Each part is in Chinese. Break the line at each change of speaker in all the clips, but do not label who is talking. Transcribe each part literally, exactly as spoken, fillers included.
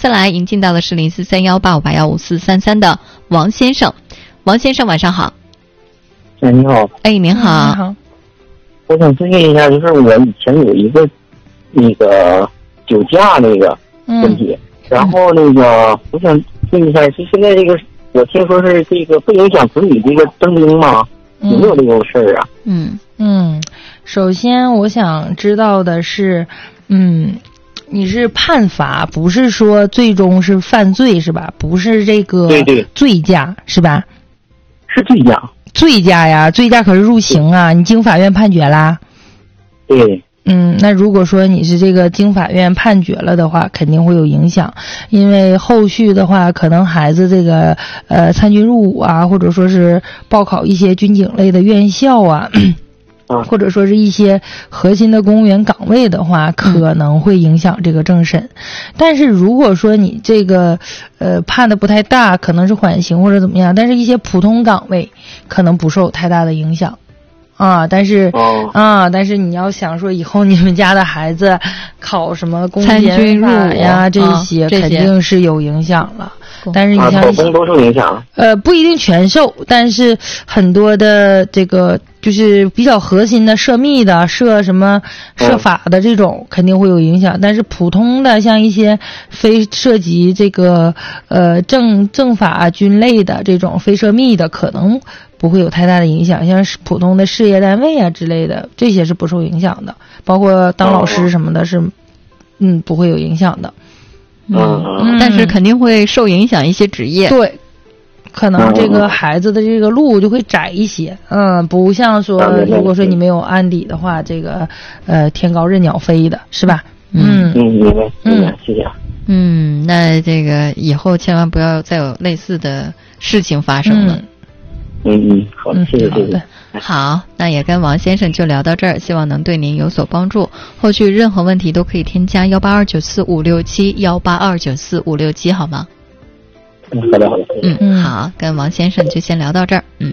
次来引进到的是零四三幺八五八幺五四三三的王先生。王先生晚上好。
哎，你好。
哎，您好。
你好。
我想咨询一下，就是我以前有一个那个酒驾那个问题，嗯、然后那个我想问一下，是现在这个我听说是这个不影响子女这个登记吗？有没有这个事儿啊？
嗯嗯，首先我想知道的是，嗯，你是判罚，不是说最终是犯罪是吧？不是这个
对对
醉驾是吧？
是醉驾。
醉驾呀，醉驾可是入刑啊！你经法院判决啦。
对。
嗯，那如果说你是这个经法院判决了的话，肯定会有影响，因为后续的话，可能孩子这个呃参军入伍啊，或者说是报考一些军警类的院校啊，或者说是一些核心的公务员岗位的话，可能会影响这个政审。但是如果说你这个呃判的不太大，可能是缓刑或者怎么样，但是一些普通岗位可能不受太大的影响。啊，但是、
哦、
啊，但是你要想说以后你们家的孩子考什么公检法呀，
啊、
这些肯定是有影响了。但是你像
啊，考公都受影响。
呃，不一定全受，但是很多的这个就是比较核心的涉密的、涉什么涉法的这种、嗯、肯定会有影响。但是普通的像一些非涉及这个呃政政法军类的这种非涉密的，可能不会有太大的影响。像是普通的事业单位啊之类的，这些是不受影响的。包括当老师什么的是，是嗯不会有影响的。
嗯，但是肯定会受影响一些职业。
对，可能这个孩子的这个路就会窄一些。嗯，不像说如果说你没有案底的话，这个呃天高任鸟飞的是吧？
嗯嗯，明白，明白，谢谢。
嗯，那这个以后千万不要再有类似的事情发生了。
嗯嗯，好，谢谢谢谢。
好，那也跟王先生就聊到这儿，希望能对您有所帮助。后续任何问题都可以添加幺八二九四五六七幺八二九四五六七，好吗？
嗯，好的好的。
嗯嗯，好，跟王先生就先聊到这儿。嗯。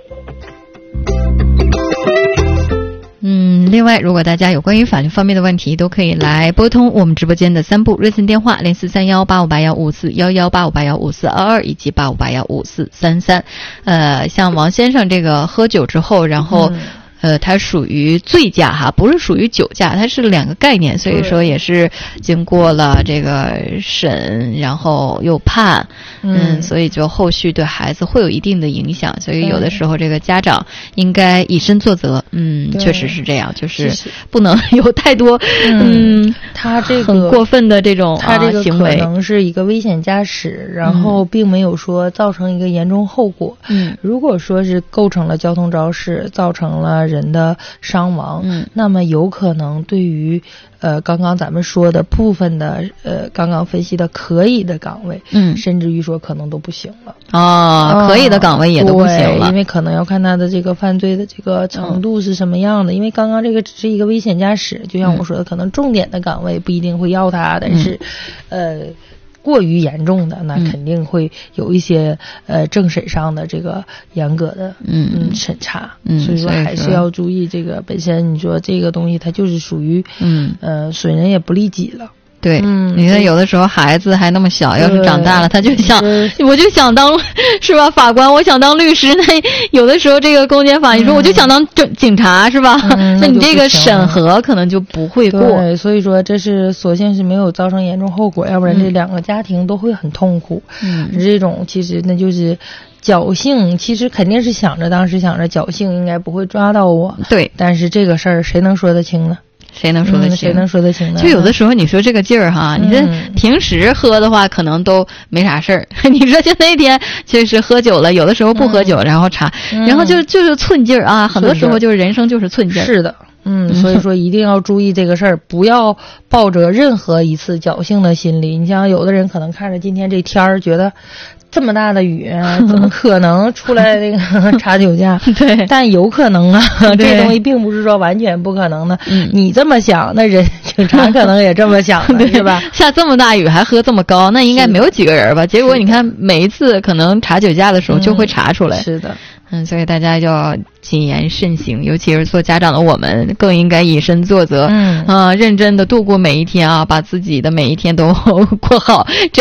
嗯，另外，如果大家有关于法律方面的问题，都可以来拨通我们直播间的三部热线电话：零四三幺八五八幺五四幺幺八五八幺五四二二以及八五八幺五四三三。呃，像王先生这个喝酒之后，然后。嗯呃，它属于醉驾哈，不是属于酒驾，它是两个概念，所以说也是经过了这个审，然后又判，嗯，所以就后续对孩子会有一定的影响，所以有的时候这个家长应该以身作则，嗯，确实是这样，就是不能有太多，嗯，
嗯他这个
很过分的这种
他这个
行为，
可能是一个危险驾驶，然后并没有说造成一个严重后果，
嗯，
如果说是构成了交通肇事，造成了人的伤亡，
嗯，
那么有可能对于呃刚刚咱们说的部分的呃刚刚分析的可以的岗位，
嗯，
甚至于说可能都不行了。
哦，可以的岗位也都不行了，
因为可能要看他的这个犯罪的这个程度是什么样的。嗯、因为刚刚这个只是一个危险驾驶，就像我说的，嗯、可能重点的岗位不一定会要他，但是，嗯、呃。过于严重的，那肯定会有一些、嗯、呃政审上的这个严格的
嗯
嗯审查，
嗯，
所以说还是要注意这个本身你说这个东西它就是属于
嗯
呃损人也不利己了。
对，
嗯，
你看有的时候孩子还那么小，要是长大了，他就想，我就想当，是吧？法官，我想当律师。那有的时候这个公检法，你说我就想当警警察，是吧？
嗯、
那你这个审核可能就不会过。
对，所以说这是所幸是没有造成严重后果，要不然这两个家庭都会很痛苦。
嗯，
这种其实那就是侥幸，其实肯定是想着当时想着侥幸应该不会抓到我。
对，
但是这个事儿谁能说得清呢？
谁能说得清？
嗯、谁能说得清呢？
就有的时候你说这个劲儿哈，
嗯、
你这平时喝的话可能都没啥事儿。你说就那天确实喝酒了，有的时候不喝酒，嗯、然后查，
嗯、
然后就就是寸劲儿啊，很多时候就是人生就是寸劲儿。
是的。嗯，所以说一定要注意这个事儿，不要抱着任何一次侥幸的心理。你像有的人可能看着今天这天儿，觉得这么大的雨，怎么可能出来那个查酒驾？
对，
但有可能啊，这东西并不是说完全不可能的。
嗯，
你这么想，那人警察可能也这么想的，是吧？
下这么大雨还喝这么高，那应该没有几个人吧？结果你看每一次可能查酒驾的时候就会查出来。
嗯、是的。
嗯，所以大家要谨言慎行，尤其是做家长的我们更应该以身作则，
嗯
啊、呃，认真的度过每一天啊，把自己的每一天都过好。这样